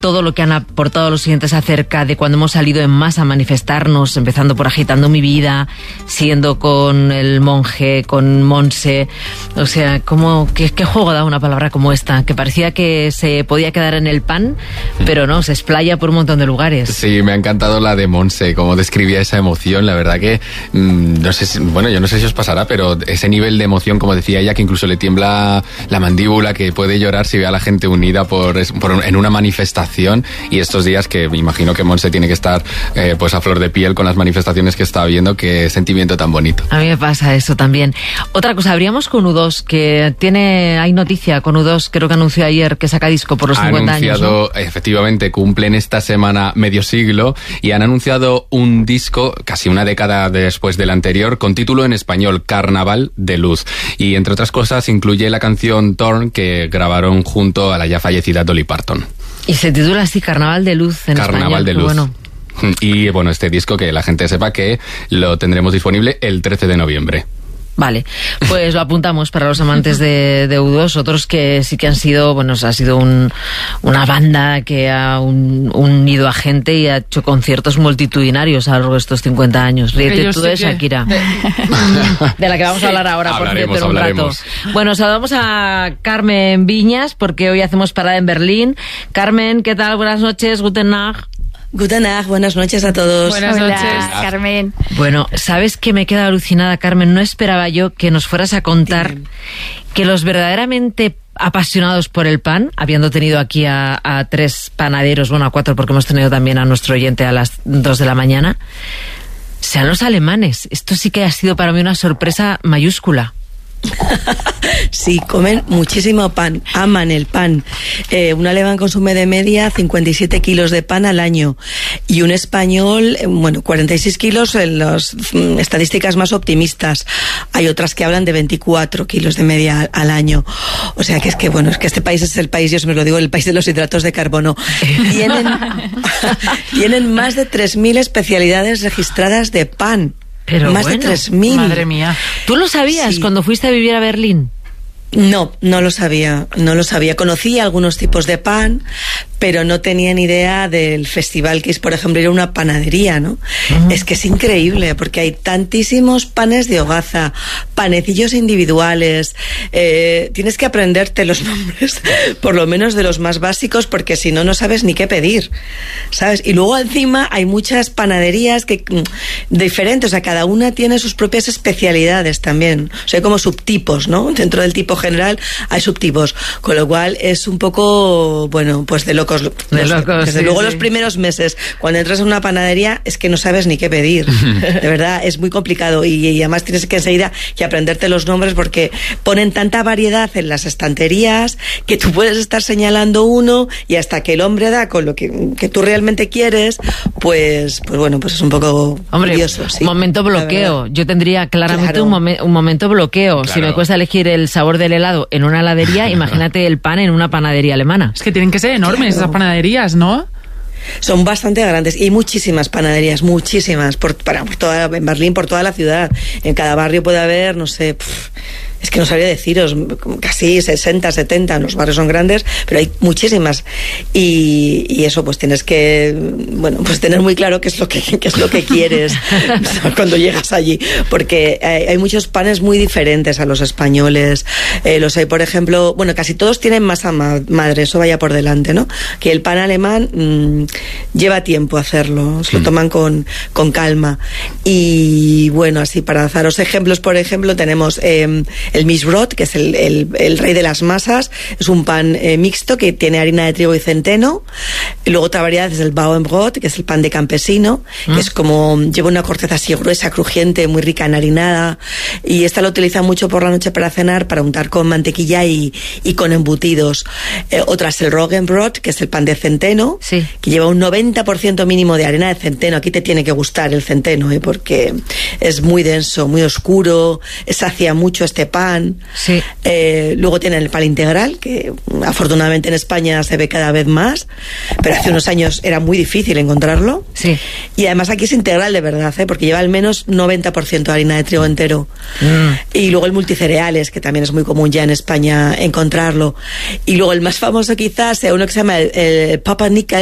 todo lo que han aportado los oyentes acerca de cuando hemos salido en masa a manifestarnos, empezando por Agitando mi vida, siguiendo con el monje, con Monse. O sea, ¿qué juego da una palabra como esta? Que parecía que se podía quedar en el pan, pero no, se explaya por un montón de lugares. Sí, me ha encantado la de Monse, cómo describía esa emoción. La verdad que, no sé, yo no sé si os pasará, pero ese nivel de emoción, como decía ella, que incluso le tiembla la mandíbula, que puede llorar si ve a la gente unida en una manifestación. Y estos días que me imagino que Monse tiene que estar pues a flor de piel con las manifestaciones que está viendo, qué sentimiento tan bonito. A mí me pasa eso también. Otra cosa, abríamos con U2, que hay noticia con U2, creo que anunció ayer que saca disco por los 50 años, ¿no? Efectivamente, cumplen esta semana medio siglo y han anunciado un disco casi una década después del anterior, con título en español, Carnaval de Luz. Y entre otras cosas incluye la canción Torn, que grabaron junto a la ya fallecida Dolly Parton. Y se titula así, Carnaval de Luz en español. Carnaval de Luz. Bueno. Y bueno, este disco, que la gente sepa que lo tendremos disponible el 13 de noviembre. Vale, pues lo apuntamos para los amantes de U2, otros que sí que han sido, ha sido una banda que ha unido a gente y ha hecho conciertos multitudinarios a lo largo de estos 50 años. Ríete tú de Shakira, de la que vamos a hablar ahora, por cierto, en un rato. Bueno, saludamos a Carmen Viñas, porque hoy hacemos parada en Berlín. Carmen, ¿qué tal? Buenas noches, guten Tag. Guten Tag, buenas noches a todos. Buenas noches, Carmen. Bueno, ¿sabes qué me he quedado alucinada, Carmen? No esperaba yo que nos fueras a contar que los verdaderamente apasionados por el pan, habiendo tenido aquí a 3 panaderos, a 4 porque hemos tenido también a nuestro oyente a las 2 de la mañana, sean los alemanes. Esto sí que ha sido para mí una sorpresa mayúscula. Sí, comen muchísimo pan, aman el pan. Un alemán consume de media 57 kilos de pan al año y un español, 46 kilos en las estadísticas más optimistas. Hay otras que hablan de 24 kilos de media al año. O sea que es que este país es el país, yo siempre lo digo, el país de los hidratos de carbono. Tienen más de 3.000 especialidades registradas de pan. Pero más de 3.000. Madre mía. ¿Tú lo sabías cuando fuiste a vivir a Berlín? No lo sabía. Conocía algunos tipos de pan, pero no tenía ni idea del festival que es, por ejemplo, ir a una panadería, ¿no? Uh-huh. Es que es increíble, porque hay tantísimos panes de hogaza, panecillos individuales, tienes que aprenderte los nombres, por lo menos de los más básicos, porque si no, no sabes ni qué pedir, ¿sabes? Y luego encima hay muchas panaderías diferentes, o sea, cada una tiene sus propias especialidades también, o sea, hay como subtipos, ¿no? Dentro del tipo general hay subtipos, con lo cual es un poco, pues de locos. Desde luego los primeros meses, cuando entras a una panadería, es que no sabes ni qué pedir. De verdad, es muy complicado y además tienes que enseguida que aprenderte los nombres, porque ponen tanta variedad en las estanterías que tú puedes estar señalando uno y hasta que el hombre da con lo que tú realmente quieres, pues es un poco curioso. Sí, momento bloqueo. Yo tendría claramente un momento bloqueo. Claro. Si me cuesta elegir el sabor del helado en una heladería, imagínate el pan en una panadería alemana. Es que tienen que ser enormes esas panaderías, ¿no? Son bastante grandes y hay muchísimas panaderías, muchísimas, en Berlín, por toda la ciudad. En cada barrio puede haber, no sé, es que no sabría deciros, casi 60, 70, los barrios son grandes, pero hay muchísimas. Y eso, pues tienes que, tener muy claro qué es lo que quieres cuando llegas allí, porque hay muchos panes muy diferentes a los españoles. Los hay, por ejemplo, casi todos tienen masa madre, eso vaya por delante, ¿no? Que el pan alemán lleva tiempo hacerlo, se lo toman con calma. Y así para daros ejemplos, por ejemplo, tenemos el Mischbrot, que es el rey de las masas. Es un pan mixto que tiene harina de trigo y centeno. Y luego otra variedad es el Bauernbrot, que es el pan de campesino, que es como, lleva una corteza así gruesa, crujiente, muy rica en harinada. Y esta lo utilizan mucho por la noche para cenar, para untar con mantequilla y con embutidos. Otra es el Roggenbrot, que es el pan de centeno, que lleva un 90% mínimo de harina de centeno. Aquí te tiene que gustar el centeno, porque es muy denso, muy oscuro, sacia mucho este pan. Sí. Luego tienen el pan integral, que afortunadamente en España se ve cada vez más, pero hace unos años era muy difícil encontrarlo. Sí. Y además aquí es integral de verdad, porque lleva al menos 90% de harina de trigo entero. Y luego el multicereales, que también es muy común ya en España encontrarlo. Y luego el más famoso quizás sea uno que se llama el Papa Nickel,